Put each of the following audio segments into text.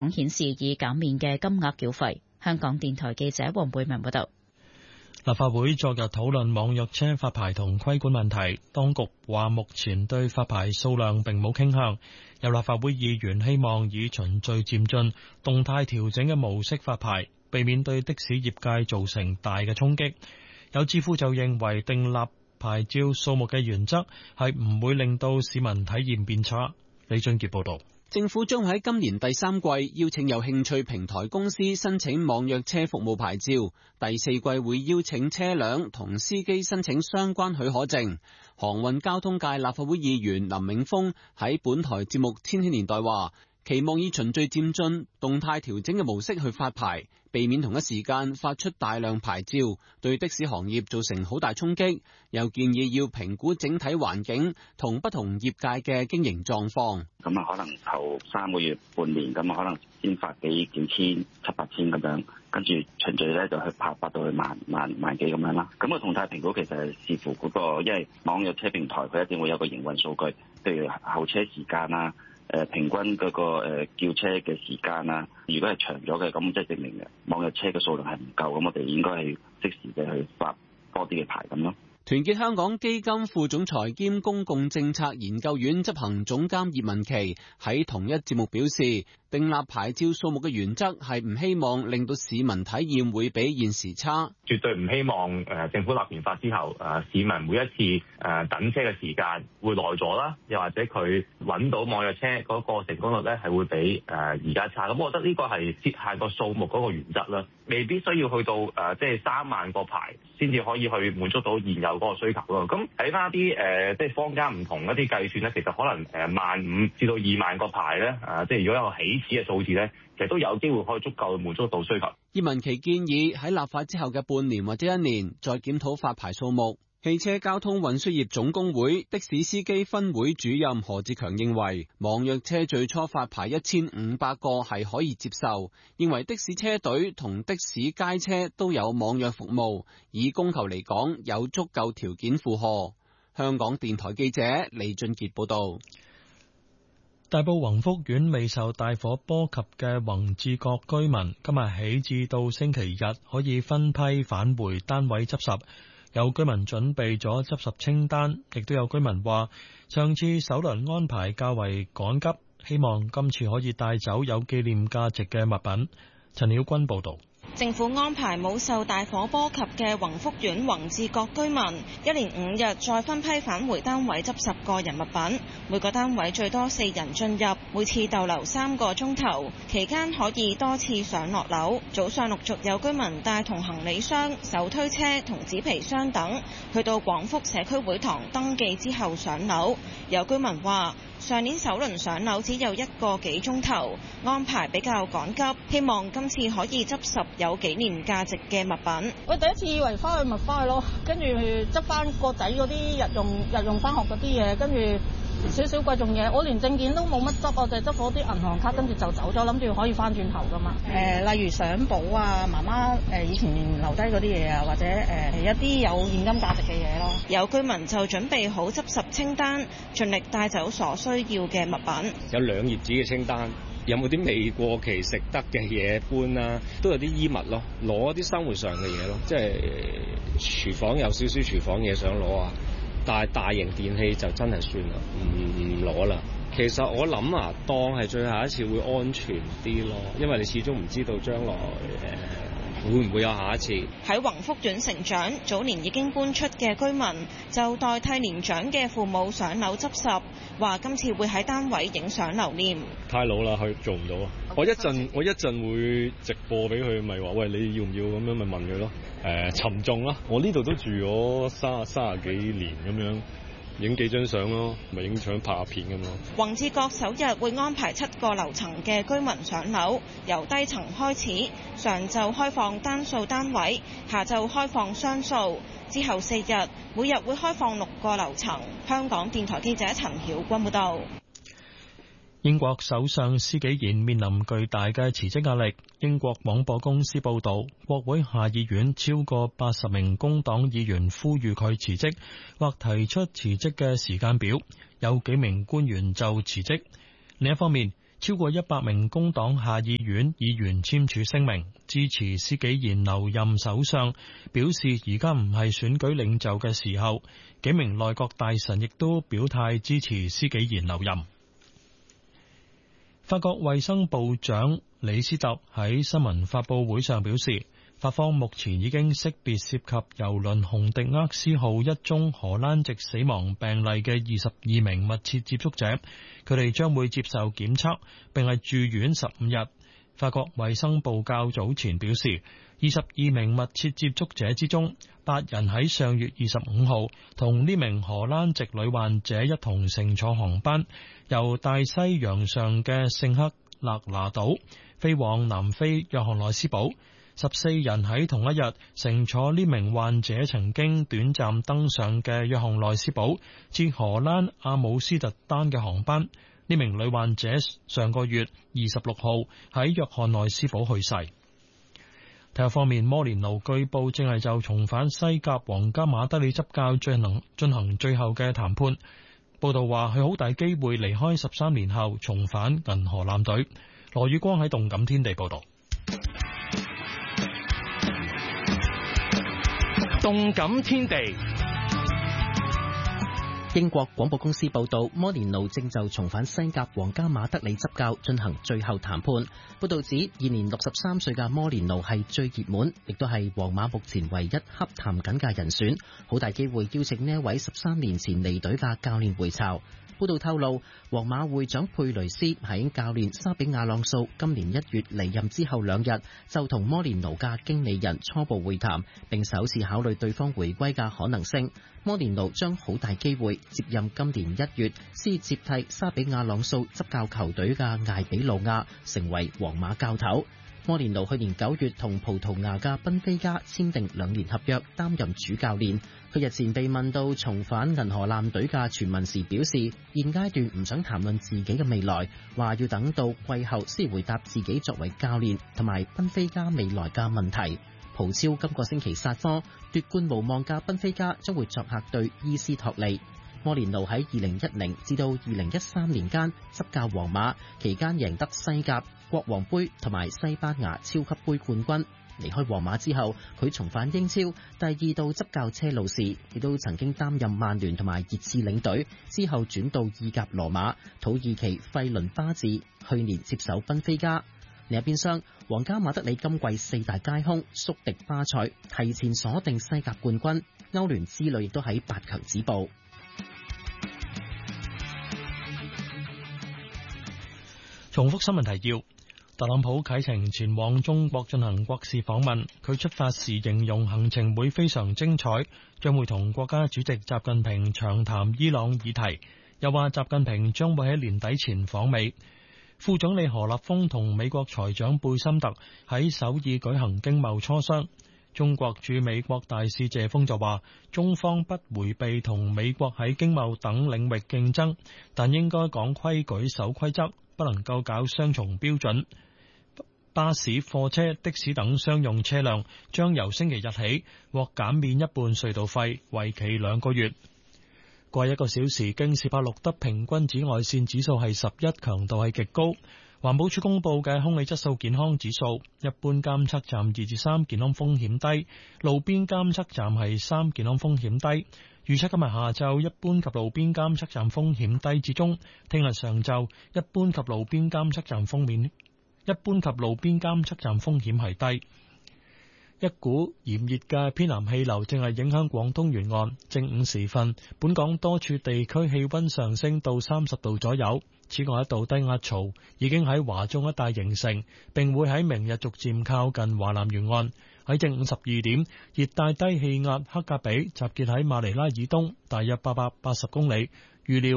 顯示以減免嘅金額繳費。香港電台記者黃貝文報道。 立法會昨日討論網約車發牌同規管問題，當局話目前對發牌數量並冇傾向。有立法會議員希望以循序漸進、動態調整嘅模式發牌，避免對的士業界造成大嘅衝擊。有智庫就認為訂立牌照數目嘅原則係唔會令到市民體驗變差。李俊傑報道。 政府將喺今年第三季邀請有興趣平台公司申請網約車服務牌照，第四季會邀請車輛同司機申請相關許可證。航運交通界立法會議員林永峰喺本台節目《千禧年代》話，期望以循序漸進、動態調整嘅模式去發牌，避免同一時間發出大量牌照，對的士行業造成好大衝擊。又建議要評估整體環境同不同業界嘅經營狀況。 咁啊，可能頭3個月、半年咁啊，可能先發幾千、700千咁樣，跟住循序咧就去發到去萬幾咁樣啦。咁個動態評估其實係視乎嗰個，因為網約車平台佢一定會有個營運數據，譬如候車時間啦。平均嗰個叫車嘅時間啦，如果係長咗嘅，咁即係證明嘅網約車嘅數量係唔夠，咁我哋應該係即時嘅去發多啲嘅牌咁咯。 團結香港基金副總裁兼公共政策研究院執行總監葉文琪喺同一節目表示，訂立牌照數目嘅原則係唔希望令到市民體驗會比現時差， 絕對唔希望政府立完法之後市民每一次等車嘅時間會耐咗啦，又或者佢揾到網約車嗰個成功率咧係會比而家差。咁我覺得呢個係設限個數目嗰個原則啦，未必需要去到即係3萬個牌先至可以去滿足到現有嗰個需求咯。咁睇翻啲即係坊間唔同一啲計算咧，其實可能15000至到2萬個牌咧即係如果有個起始嘅數字咧，其實都有機會可以足夠滿足到需求。 葉文琪建議喺立法之後嘅半年或者1年再檢討發牌數目。汽車交通運輸業總工會的士司機分會主任何志強認為，網約車最初發牌1500個係可以接受，認為的士車隊同的士街車都有網約服務，以供求嚟講有足夠條件負荷。香港電台記者李俊傑報道。 大埔宏福苑未受大火波及嘅宏志閣居民，今日起至到星期日可以分批返回單位執拾。有居民準備咗執拾清單，亦都有居民話上次首輪安排較為趕急，希望今次可以帶走有紀念價值嘅物品。陳曉君報道。 政府安排冇受大火波及嘅宏福苑宏志閣居民，一連5日再分批返回單位執拾個人物品，每個單位最多4人進入，每次逗留3個鐘頭，期間可以多次上落樓。早上陸續有居民帶同行李箱、手推車同紙皮箱等，去到廣福社區會堂登記之後上樓。有居民話，上年首輪上樓只有1個幾鐘頭，安排比較趕急，希望今次可以執拾有紀念價值嘅物品。 我第一次以為翻去咪翻去咯，跟住執翻個仔嗰啲日用翻學嗰啲嘢，跟住少少貴重嘢，我連證件都冇乜執，我就係執咗啲銀行卡，跟住就走咗，諗住可以翻轉頭噶嘛。例如相簿啊，媽媽以前留低嗰啲嘢啊，或者一啲有現金價值嘅嘢咯。 有居民就準備好執拾清單，盡力帶走所需要嘅物品。 有2頁紙嘅清單。有冇啲未過期食得嘅嘢搬啊？都有啲衣物咯，攞啲生活上嘅嘢咯，即係廚房有少少廚房嘢想攞啊，但係大型電器就真係算啦，唔攞啦。其實我諗啊，當係最後一次會安全啲咯，因為你始終唔知道將來會唔會有下一次。喺宏福苑成長，早年已經搬出嘅居民就代替年長嘅父母上樓執拾，話今次會喺單位影相留念。 太老啦，佢做唔到啊！我一陣會直播俾佢，咪話喂，你要唔要咁樣咪問佢咯。沉重啦，我呢度都住咗30幾年咁樣。影幾張相咯，咪影相拍下片咁咯。 宏志閣首日會安排7個樓層嘅居民上樓，由低層開始，上晝開放單數單位，下晝開放雙數，之後4日每日會開放6個樓層。香港電台記者陳曉君報道。 英國首相施紀賢面臨巨大嘅辭職壓力。英國廣播公司報道，國會下議院超過80名工黨議員呼籲佢辭職，或提出辭職嘅時間表，有幾名官員就辭職。另一方面， 超過100名工黨下議院議員簽署聲明，支持施紀賢留任首相，表示而家唔係選舉領袖嘅時候。幾名內閣大臣亦都表態支持施紀賢留任。法國衛生部長李斯特喺新聞發佈會上表示，法方目前已經識別涉及郵輪紅迪厄斯號一宗荷蘭籍死亡病例嘅22名密切接觸者，佢哋將會接受檢測，並係住院15日。法國衛生部較早前表示，22名密切接觸者之中，8人喺上月25號同呢名荷蘭籍女患者一同乘坐航班，由大西洋上嘅聖克勒拿島飛往南非約翰內斯堡。14人喺同一日乘坐呢名患者曾經短暫登上嘅約翰內斯堡至荷蘭阿姆斯特丹嘅航班。呢名女患者上個月26號喺約翰內斯堡去世。體育方面，摩連奴據報正係就重返西甲皇家馬德里執教進行最後嘅談判。報道話佢好大機會離開13年後重返銀河艦隊。羅宇光喺動感天地報道。 動感天地。 英國廣播公司報道，摩連奴正就重返西甲皇家馬德里執教進行最後談判。報道指，現年63歲嘅摩連奴係最熱門，亦都係皇馬目前唯一洽談緊嘅人選，好大機會邀請呢一位13年前離隊嘅教練回巢。報道透露，皇馬會長佩雷斯喺教練沙比亞朗素今年1月離任之後2日，就同摩連奴嘅經理人初步會談，並首次考慮對方回歸嘅可能性。摩連奴將好大機會接任今年1月先接替沙比亞朗素執教球隊嘅艾比路亞，成為皇馬教頭。摩連奴去年9月同葡萄牙嘅賓菲加簽訂2年合約，擔任主教練。佢日前被問到重返銀河艦隊嘅傳聞時，表示現階段唔想談論自己嘅未來，話要等到季後先回答自己作為教練同埋賓菲加未來嘅問題。葡超今個星期殺科，奪冠無望嘅賓菲加將會作客對伊斯托利。摩連奴喺2010至到2013年間執教皇馬，期間贏得西甲、國王盃同埋西班牙超級盃冠軍。離開皇馬之後，佢重返英超，第2度執教車路士，亦都曾經擔任曼聯同埋熱刺領隊，之後轉到意甲羅馬、土耳其費倫巴治，去年接手賓菲加。另一邊廂，皇家馬德里今季4大皆空，宿敵巴塞，提前鎖定西甲冠軍，歐聯之旅亦都喺8強止步。 重複新聞提要：特朗普啟程前往中國進行國事訪問，佢出發時形容行程會非常精彩，將會同國家主席習近平長談伊朗議題，又話習近平將會喺年底前訪美。副總理何立峰同美國財長貝森特喺首爾舉行經貿磋商。中國駐美國大使謝鋒就話，中方不迴避同美國喺經貿等領域競爭，但應該講規矩守規則，不能夠搞雙重標準。巴士、貨車、的士等商用車輛將由星期日起獲減免一半隧道費，為期2個月。過去1個小時，京士柏錄得平均紫外線指數係11，強度係極高。環保署公布嘅空氣質素健康指數，一般監測站2至3，健康風險低；路邊監測站係3，健康風險低。預測今日下晝一般及路邊監測站風險低至中，聽日上晝一般及路邊監測站風險係低。一股炎熱嘅偏南氣流正係影響廣東沿岸。正午時分，本港多處地區氣溫上升到30度左右。此外，一道低壓槽已經喺華中一帶形成，並會喺明日逐漸靠近華南沿岸。喺正午12點，熱帶低氣壓克格比集結喺馬尼拉以東大約880公里，預料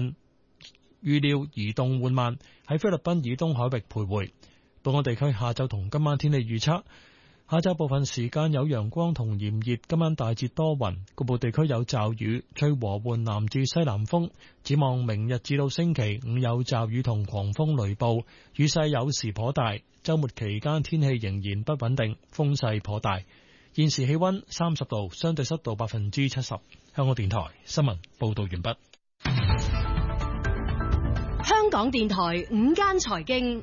移動緩慢，喺菲律賓以東海域徘徊。本港地區下晝同今晚天氣預測：下晝部分時間有陽光同炎熱，今晚大致多雲，局部地區有驟雨，吹和緩南至西南風。展望明日至到星期5有驟雨同狂風雷暴，雨勢有時頗大。週末期間天氣仍然不穩定，風勢頗大。現時氣溫30度，相對濕度70%。香港電台新聞報道完畢。 香港電台午間財經。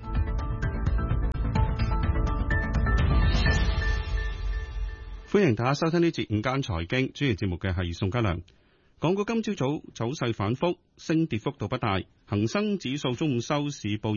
歡迎大家收聽呢節午間財經，主持節目嘅係宋家良。港股今朝早走勢反覆，升跌幅度不大。恒生指數中午收市報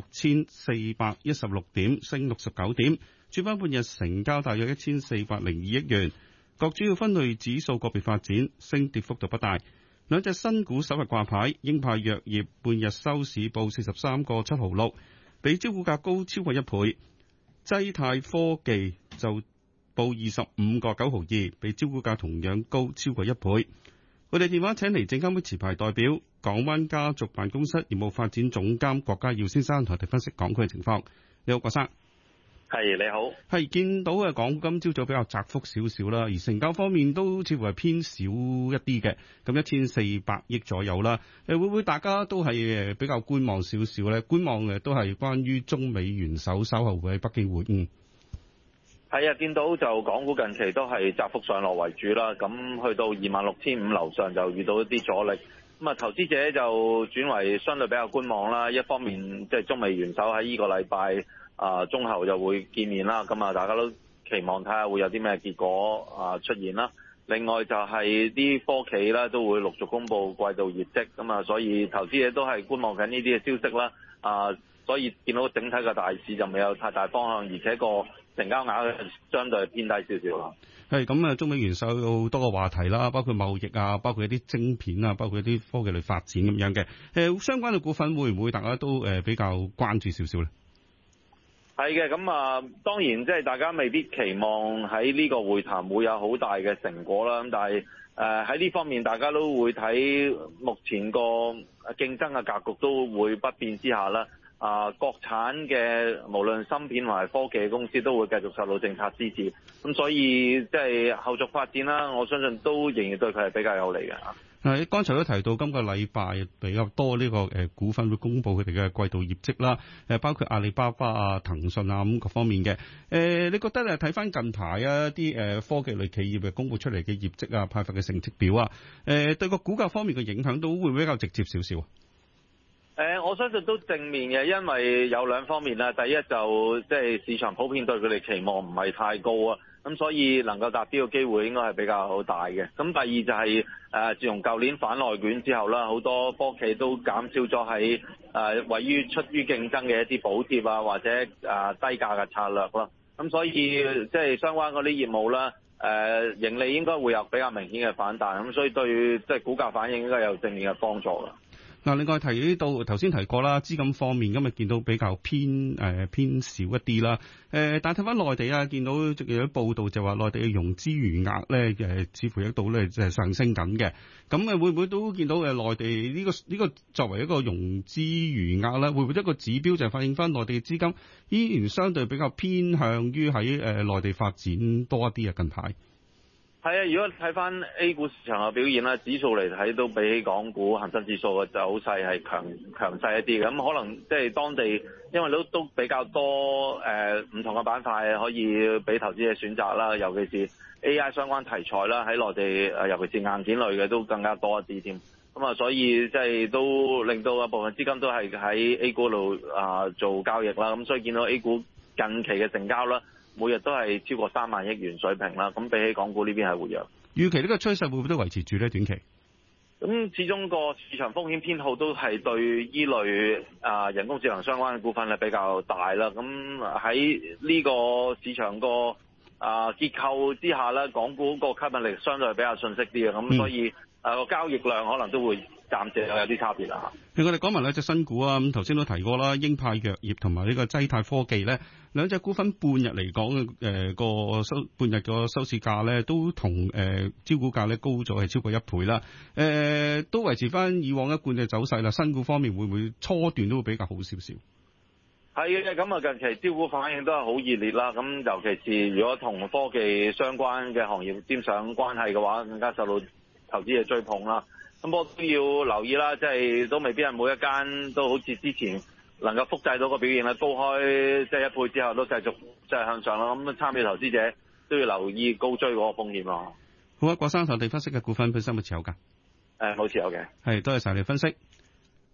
26,416點，升69點。主板半日成交大約1402億元。各主要分類指數個別發展，升跌幅度不大。兩隻新股首日掛牌，英派藥業半日收市報43個7毫6，比招股價高超過1倍。濟泰科技就報25個9毫2，比招股價同樣高超過1倍。我哋電話請嚟證監會持牌代表港灣家族辦公室業務發展總監郭家耀先生同我哋分析港股嘅情況。你好，郭生。 係，你好。係， 見到嘅港股今朝早比較窄幅少少啦，而成交方面都似乎係偏少一啲嘅，咁1400億左右啦。會唔會大家都係比較觀望少少咧？觀望嘅都係關於中美元首稍後會喺北京會晤。 係啊，見到就港股近期都係窄幅上落為主啦，咁去到26,500樓上就遇到一啲阻力，咁啊投資者就轉為相對比較觀望啦。一方面即係中美元首喺呢個禮拜中後就會見面啦，咁啊大家都期望睇下會有啲咩結果出現啦。另外就係啲科企咧都會陸續公布季度業績，咁啊所以投資者都係觀望緊呢啲嘅消息啦。所以見到整體嘅大市就未有太大方向，而且個成交額相對偏低少少啦。 係咁啊，中美元首有好多個話題啦，包括貿易啊，包括一啲晶片啊，包括一啲科技類發展咁樣嘅。相關嘅股份會唔會大家都比較關注少少咧？ 係嘅，咁當然即係大家未必期望喺呢個會談會有好大嘅成果啦。咁但係喺呢方面，大家都會睇目前個競爭嘅格局都會不變之下啦。國產嘅無論芯片或係科技嘅公司都會繼續受到政策支持，咁所以即係後續發展啦，我相信都仍然對佢係比較有利嘅。 係，剛才都提到今個禮拜比較多呢個股份會公布佢哋嘅季度業績啦，包括阿里巴巴啊、騰訊啊咁各方面嘅。你覺得睇翻近排一啲科技類企業嘅公布出嚟嘅業績啊、派發嘅成績表啊，對個股價方面嘅影響都會比較直接少少？ 我相信都正面嘅，因為有兩方面啦。第一就即係市場普遍對佢哋期望唔係太高啊，咁所以能夠達標嘅機會應該係比較大嘅。咁第二就係自從舊年反內卷之後啦，好多科技都減少咗喺位於出於競爭嘅一啲補貼啊，或者低價嘅策略啦。咁所以即係相關嗰啲業務啦，盈利應該會有比較明顯嘅反彈，咁所以對即係股價反應應該有正面嘅幫助啦。 嗱，另外提到頭先提過啦，資金方面今日見到比較偏少一啲啦。但係睇翻內地啊，見到有啲報道就話內地嘅融資餘額咧，似乎一度咧就係上升緊嘅。咁會唔會都見到內地呢個作為一個融資餘額咧，會唔會一個指標就係反映翻內地嘅資金依然相對比較偏向於喺內地發展多一啲啊？近排。 係啊，如果睇翻 A 股市場嘅表現啦，指數嚟睇都比起港股恒生指數嘅走勢係強勢一啲嘅。咁可能即係當地因為都比較多唔同嘅板塊可以俾投資者選擇啦，尤其是 AI 相關題材啦，喺內地尤其是硬件類嘅都更加多一啲添。咁啊，所以即係都令到一部分資金都係喺 A 股度做交易啦。咁所以見到 A 股近期嘅成交啦，每日都係超過3萬億元水平啦，咁比起港股呢邊係活躍。 預期呢個趨勢會唔會都維持住呢？短期？ 咁始終個市場風險偏好都係對依類人工智能相關嘅股份係比較大啦。咁喺呢個市場個結構之下咧，港股個吸引力相對係比較遜色啲嘅，咁所以個交易量可能都會暫時有啲差別啦。 我哋講埋兩隻新股啊，咁頭先都提過啦，英派藥業同埋呢個濟泰科技咧，兩隻股份半日嚟講半日個收市價咧都同招股價咧高咗係超過1倍啦。都維持翻以往一貫嘅走勢啦。新股方面會唔會初段都會比較好少少？ 係嘅，咁近期招股反應都係好熱烈啦。咁尤其是如果同科技相關嘅行業沾上關係嘅話，更加受到投資者追捧啦。咁不過都要留意啦，即係都未必係每一間都好似之前能夠複製到個表現啦，高開即係1倍之後都繼續即係向上啦。咁參與投資者都要留意高追嗰個風險咯。 好啊，郭生，我哋分析嘅股份本身有冇持有㗎？ 冇持有嘅。 係，多謝晒你分析。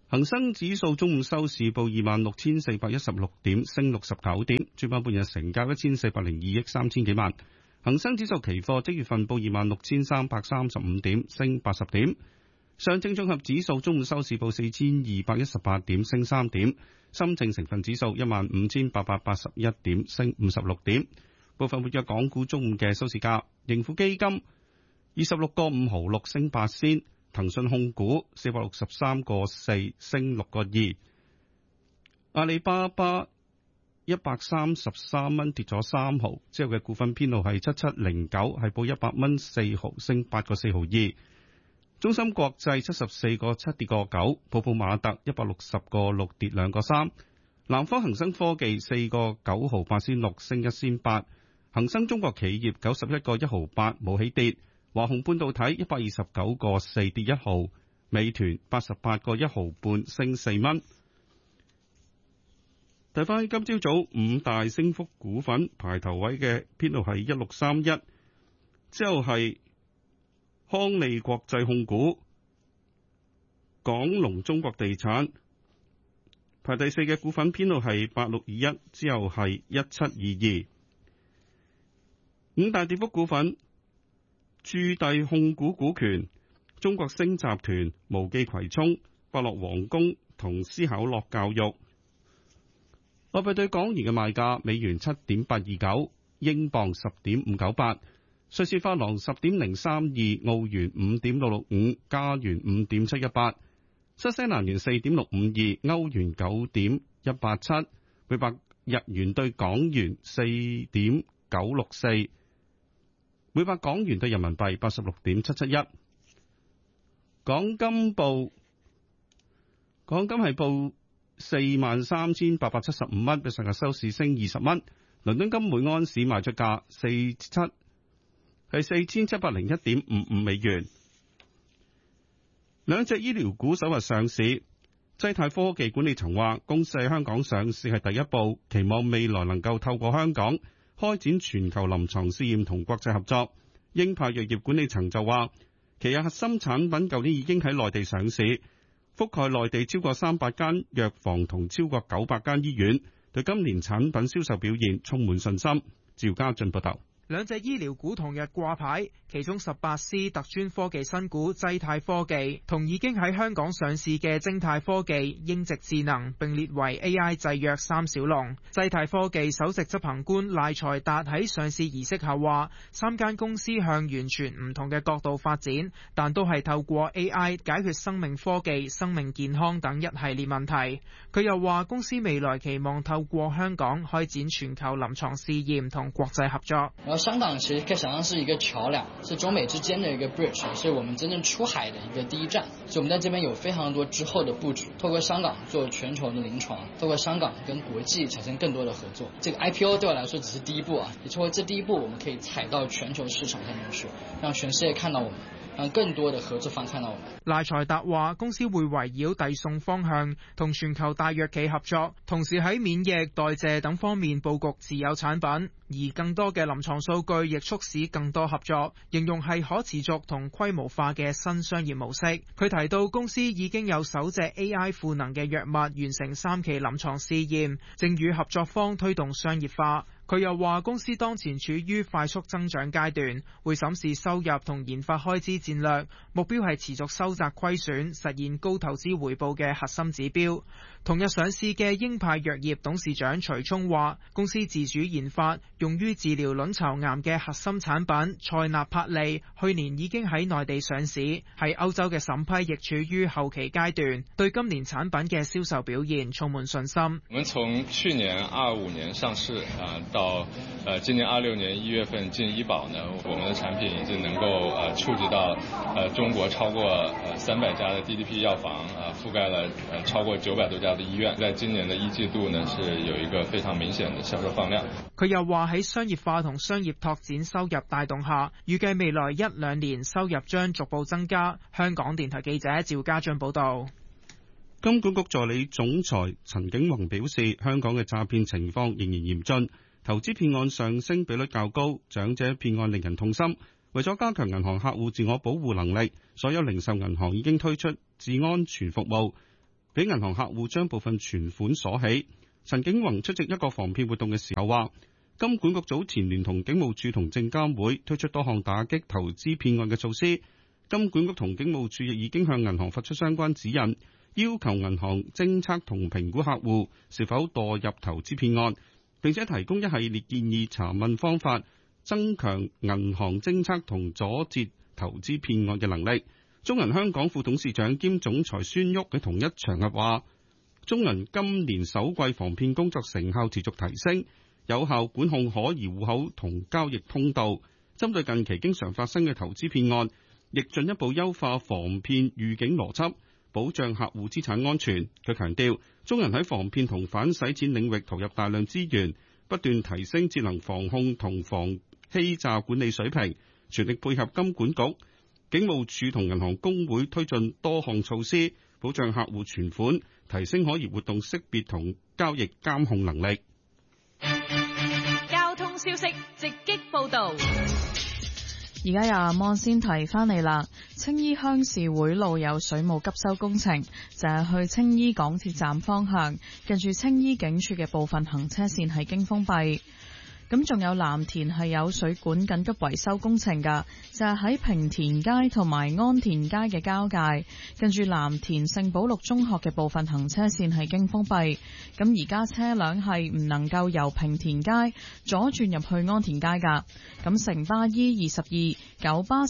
恒生指數中午收市報26,416點，升69點。主板半日成交1402億3000幾萬。恒生指數期貨即月份報26,335點，升80點。上證綜合指數中午收市報4,218點，升3點。深證成分指數15,881點，升56點。部分活躍港股中午嘅收市價，盈富基金26個5毫6升8仙。騰訊控股463個4升6個2，阿里巴巴133蚊跌咗3毫，之後嘅股份編號係7709，係報100蚊4毫升8個4毫2。中芯國際74個7跌個9，普普馬特160個6跌2個3。南方恒生科技4個9毫8仙6升1仙8，恒生中國企業91個1毫8冇起跌。華虹半導體129個4跌1毫，美團88個1毫半升4蚊。睇翻今朝早5大升幅股份，排頭位嘅編號係1631，之後係康利國際控股、港龍中國地產，排第四嘅股份編號係8621，之後係1722。5大跌幅股份。駐地控股股權、中國星集團、無記葵涌、百樂皇宮同思考樂教育。外幣對港元嘅賣價：美元7.829，英鎊10.598，瑞士法郎10.032，澳元5.665，加元5.718，新西蘭元4.652，歐元9.187，每百日元對港元4.964。每百港元對人民幣86.771，港金係報43,875蚊，比上日收市升20蚊。倫敦金每安士賣出價4,701.55美元。兩隻醫療股首日上市，濟泰科技管理層話，公司喺香港上市係第一步，期望未來能夠透過香港開展全球臨床試驗同國際合作。英派藥業管理層就話，旗下核心產品舊年已經喺內地上市，覆蓋內地超過300間藥房同超過900間醫院，對今年產品銷售表現充滿信心。趙家俊報道。 兩隻醫療股同日掛牌，其中18C特專科技新股濟泰科技同已經喺香港上市嘅精泰科技、英直智能並列為 AI 製藥三小龍。濟泰科技首席執行官賴財達喺上市儀式後話，3間公司向完全唔同嘅角度發展，但都係透過 AI 解決生命科技、生命健康等一系列問題。佢又話公司未來期望透過香港開展全球臨床試驗同國際合作。 香港其實可以想象是一個橋樑，是中美之間的一個 bridge， 是我們真正出海的一個第一站。所以我們在這邊有非常多之後的布局，透過香港做全球的臨床，透過香港跟國際產生更多的合作。這個 IPO 對我來說只是第一步啊，也透過這第一步，我們可以踩到全球市場上面去，讓全世界看到我們。讓更多的合作方看到我們。 賴財達話，公司會圍繞遞送方向同全球大藥企合作，同時喺免疫、代謝等方面佈局自有產品，而更多嘅臨床數據亦促使更多合作，形容係可持續同規模化嘅新商業模式。佢提到公司已經有首隻 AI 賦能嘅藥物完成3期臨床試驗，正與合作方推動商業化。佢又話公司當前處於快速增長階段，會審視收入同研發開支戰略，目標係持續收窄虧損，實現高投資回報嘅核心指標。同日上市嘅英派藥業董事長徐聰話，公司自主研發用於治療卵巢癌嘅核心產品塞納帕利，去年已經喺內地上市，喺歐洲嘅審批亦處於後期階段，對今年產品嘅銷售表現充滿信心。 我們從去年25年上市到今年26年1月份進醫保呢，我們的產品已經能夠觸及到中國超過300家的 DDP 藥房，覆蓋了超過900多家的醫院。在今年的1季度呢，是有一個非常明顯的銷售放量。 佢又話喺商業化同商業拓展收入帶動下，預計未來1-2年收入將逐步增加。香港電台記者趙家俊報道。 金管局助理總裁陳景宏表示，香港嘅詐騙情況仍然嚴峻，投資騙案上升比率較高，長者騙案令人痛心。為咗加強銀行客戶自我保護能力，所有零售銀行已經推出治安全服務， 俾銀行客戶將部分存款鎖起。陳景宏出席一個防騙活動嘅時候話，金管局早前聯同警務處同證監會推出多項打擊投資騙案嘅措施。金管局同警務處亦已經向銀行發出相關指引，要求銀行偵測同評估客戶是否墮入投資騙案，並且提供一系列建議查問方法，增強銀行偵測同阻截投資騙案嘅能力。中銀香港副董事長兼總裁孫旭喺同一場合話，中銀今年首季防騙工作成效持續提升，有效管控可疑戶口同交易通道，針對近期經常發生嘅投資騙案，亦進一步優化防騙預警邏輯，保障客戶資產安全。佢強調，中銀喺防騙同反洗錢領域投入大量資源，不斷提升節能防控同防欺詐管理水平，全力配合金管局、警務處同銀行公會推進多項措施，保障客戶存款，提升可疑活動識別同交易監控能力。 交通消息直擊報道。 而家由望先提翻嚟啦，青衣鄉事會路有水務急修工程，就係去青衣港鐵站方向，近住青衣警署嘅部分行車線係經封閉。咁仲有藍田係有水管緊急維修工程㗎，就係喺平田街同埋安田街嘅交界，近住藍田聖保祿中學嘅部分行車線係經封閉。咁而家車輛係唔能夠由平田街左轉入去安田街㗎。咁城巴 E22、九巴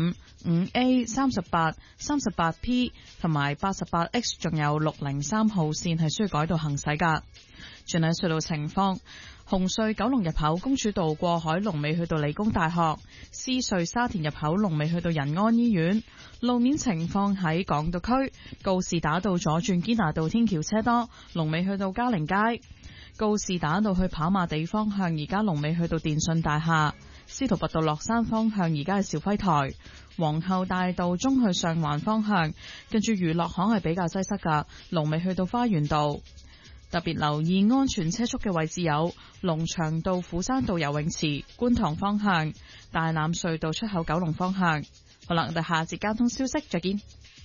15、5A、38、38P 同埋88X， 仲有603號線係需要改道行駛㗎。轉睇隧道情況。紅隧九龍入口公主道過海龍尾去到理工大學，獅隧沙田入口龍尾去到仁安醫院。路面情況喺港島區告士打道左轉堅拿道天橋車多，龍尾去到嘉寧街。告士打道去跑馬地方向而家龍尾去到電訊大廈。司徒拔道落山方向而家係肇輝台。皇后大道中去上環方向近住娛樂行係比較擠塞噶，龍尾去到花園道。特別留意安全車速嘅位置有龍翔道、虎山道游泳池、觀塘方向、大欖隧道出口九龍方向。好啦，我哋下節交通消息再見。